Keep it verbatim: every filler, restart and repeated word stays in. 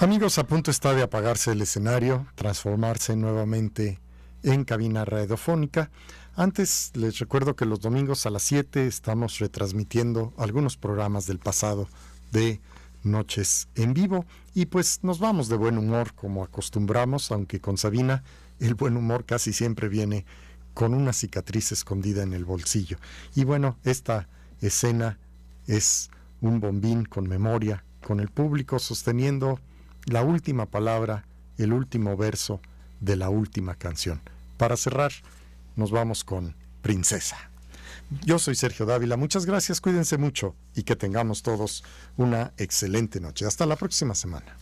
Amigos, a punto está de apagarse el escenario, transformarse nuevamente en cabina radiofónica. Antes les recuerdo que los domingos a las siete estamos retransmitiendo algunos programas del pasado de Noches en Vivo y pues nos vamos de buen humor como acostumbramos, aunque con Sabina el buen humor casi siempre viene con una cicatriz escondida en el bolsillo. Y bueno, esta escena es un bombín con memoria, con el público sosteniendo la última palabra, el último verso de la última canción. Para cerrar, nos vamos con Princesa. Yo soy Sergio Dávila, muchas gracias, cuídense mucho y que tengamos todos una excelente noche. Hasta la próxima semana.